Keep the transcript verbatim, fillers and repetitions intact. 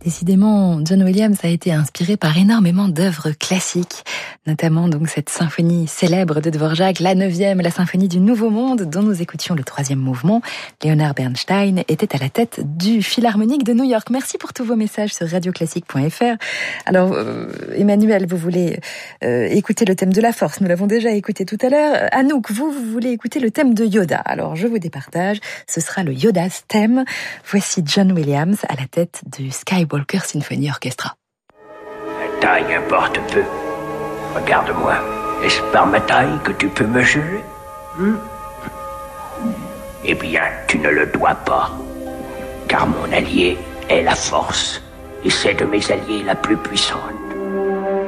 Décidément, John Williams a été inspiré par énormément d'œuvres classiques, notamment donc cette symphonie célèbre de Dvorak, la neuvième, la symphonie du Nouveau Monde, dont nous écoutions le troisième mouvement. Leonard Bernstein était à la tête du Philharmonique de New York. Merci pour tous vos messages sur radio classique point f r. Alors, euh, Emmanuel, vous voulez euh, écouter le thème de la force, nous l'avons déjà écouté tout à l'heure. Anouk, vous, vous voulez écouter le thème de Yoda. Alors, je vous départage, ce sera le Yoda's Theme. Voici John Williams à la tête du Skywalker Symphony Orchestra. Ma taille importe peu. Regarde-moi. Est-ce par ma taille que tu peux me juger? hmm Eh bien, tu ne le dois pas. Car mon allié est la force. Et c'est de mes alliés la plus puissante.